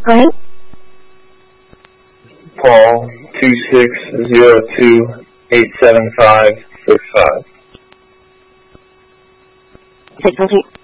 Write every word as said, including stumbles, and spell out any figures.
Go ahead. Paul, two six zero two eight seven five six five. six oh two.